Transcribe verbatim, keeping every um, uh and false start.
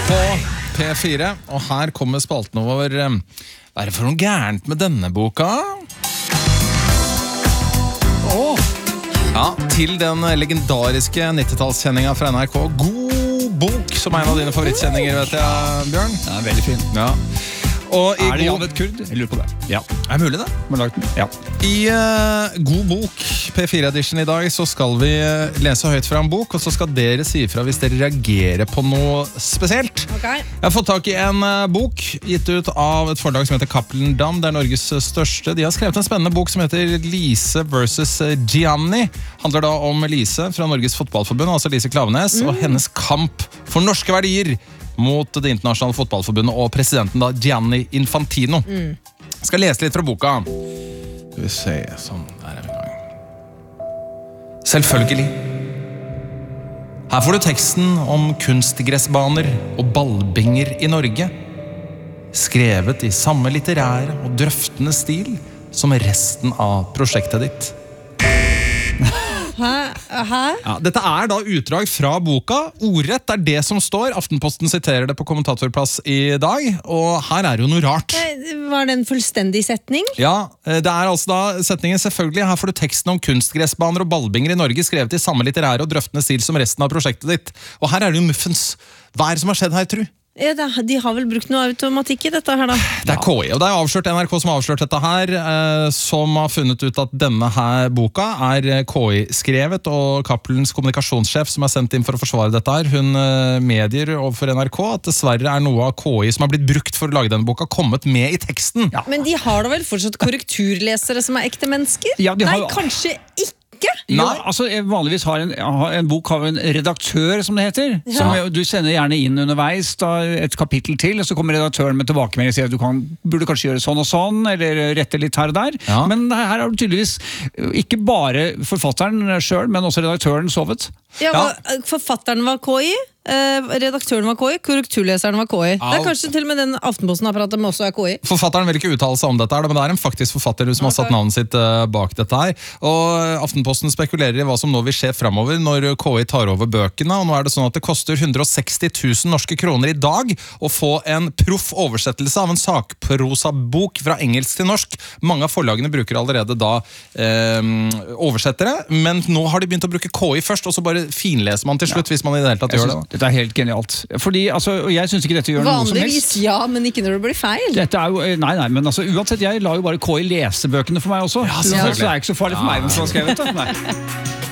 på P fire, og her kommer spalten over hva er det for noe gærent med denne boka? Åh! Ja, til den legendariske nittitallskjenninga fra N R K. God bok, som er en av dine favorittkjenninger, vet jeg, Bjørn. Ja, veldig fin. Ja. Og i er det god... Jan et kurd? Jeg lurer på det. Ja. Er det mulig det? Man har lagt den. Ja. I uh, God bok, P fire edition i dag, så skal vi uh, lese høyt fra en bok, og så skal dere si ifra hvis dere reagerer på noe spesielt. Okay. Jeg har fått tak i en uh, bok, gitt ut av et forlag som heter Cappelen Damm. Det er Norges største. De har skrevet en spennende bok som heter Lise versus Gianni. Handler da om Lise fra Norges fotballforbund, altså Lise Klaveness, mm. og hennes kamp for norske verdier mot det internasjonale fotballforbundet og presidenten da, Gianni Infantino. Mm. Jeg skal lese litt fra boka. Skal vi se, sånn, der er vi i gang. Selvfølgelig. Her får du teksten om kunstgressbaner og ballbinger i Norge. Skrevet i samme litterære og drøftende stil som resten av prosjektet ditt. Hæ? Hæ? Ja, dette er da utdrag fra boka. Ordrett er det som står. Aftenposten siterer det på kommentatorplass i dag. Og her er jo noe rart. Var det en fullstendig setning? Ja, det er altså da setningen selvfølgelig. Her får du teksten om kunstgressbaner og ballbinger i Norge skrevet i samme litterære og drøftende stil som resten av prosjektet ditt. Og her er det jo muffens. Hva er det som har skjedd her, tru? Ja, de har vel brukt noe automatikk i dette her da. Det er K I, og det er avslørt N R K som har avslørt dette her, eh, som har funnet ut at denne her boka er K I-skrevet, og Cappelens kommunikasjonssjef som er sendt inn for å forsvare dette her, hun eh, medier overfor N R K at dessverre er noe av K I som har blitt brukt for å lage denne boka, kommet med i teksten. Ja. Men de har da vel fortsatt korrekturlesere som er ekte mennesker? Ja, de har... Nei, kanskje ikke. Jo, altså vanligvis har en, en bok har en redaktør, som det heter. Ja. Som du sender gjerne inn underveis da, et kapittel til, og så kommer redaktøren med tilbakemelding og sier at du kan, burde kanskje gjøre sånn og sånn, eller rette litt her og der. Ja. Men her har du tydeligvis ikke bare forfatteren selv, men også redaktøren sovet. Ja, ja. Forfatteren var K I, eh, redaktøren var K I, korrekturleseren var K I. Det er kanskje til og med den Aftenposten-apparatet med også er K I. Forfatteren vil ikke uttale seg om dette, men det er en faktisk forfatter som okay. har satt navnet sitt bak dette her. Og Aftenposten spekulerer i hva som nå vil skje fremover når K I tar over bøkene, og nå er det sånn at det koster hundre og seksti tusen norske kroner i dag å få en proff oversettelse av en sakprosabok fra engelsk til norsk. Mange av forlagene bruker allerede da eh, oversettere, men nå har de begynt å bruke K I først, og så bare finleser man til slutt, ja. Hvis man i det hele tatt gjør det. Dette er helt genialt. Fordi, altså, jeg synes ikke dette gjør noe som helst. Vanligvis ja, men ikke når det blir feil. Dette er jo, nei, nei, men altså, uansett, jeg la jo bare K I lese bøkene for meg også. Ja, så, så er det ikke så farlig for meg, hvem som har skrevet det. Nei.